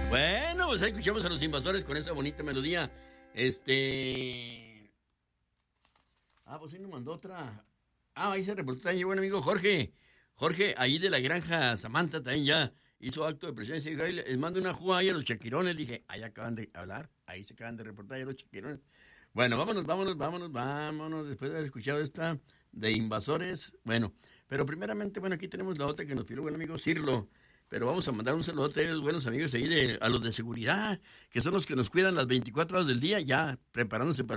Bueno, pues ahí escuchamos a los Invasores con esa bonita melodía. Pues ahí nos mandó otra. Ahí se reportó ahí, buen amigo Jorge. Jorge, ahí de la granja Samantha también ya hizo acto de presencia. Y les mando una juga ahí a los chaquirones. Dije, ahí acaban de hablar. Ahí se acaban de reportar ya los chaquirones. Bueno, vámonos. Después de haber escuchado esta de Invasores. Bueno, pero primeramente, aquí tenemos la otra que nos pidió buen amigo Cirlo. Pero vamos a mandar un saludote a los buenos amigos ahí, a los de seguridad, que son los que nos cuidan las 24 horas del día, ya preparándose para